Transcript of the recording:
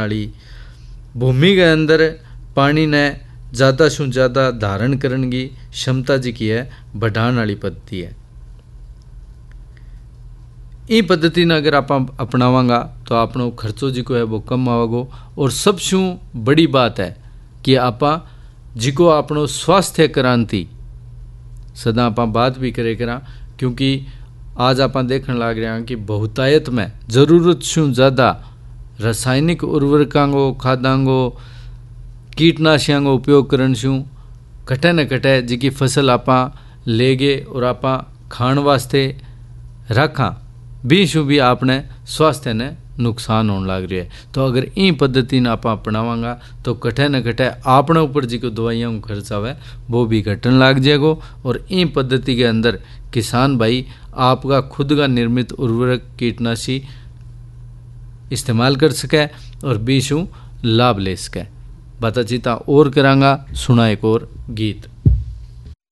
वाली भूमि के अंदर पानी ने ज़्यादा से ज़्यादा धारण करने की क्षमता जी की है बढ़ाने वाली पद्धति है। ये पद्धति ने अगर आप अपनावांगा तो आपनो खर्चो जी को है वो कम आवेगो। और सबसे बड़ी बात है कि आप जिको आपनो स्वास्थ्य क्रांति सदा आप बात भी करे करा, क्योंकि आज आप देखने लग रहे हैं कि बहुतायत में जरूरत से ज़्यादा रासायनिक उर्वरकों खादांगो कीटनाशकों का उपयोग करने से कटे न कटे जिकी फसल आप ले गए और आप खाण वास्ते रखा भी आपने स्वास्थ्य ने नुकसान होने लग रही है। तो अगर ये पद्धति ने आप अपनावांगा तो कटे न कटे आपने ऊपर जी को दवाइयों का खर्च आवे वो भी घटन लग जाएगो। और ये पद्धति के अंदर किसान भाई आपका खुद का निर्मित उर्वरक कीटनाशी इस्तेमाल कर सके और बीशु लाभ ले सके। बातचीत और करांगा, सुना एक और गीत।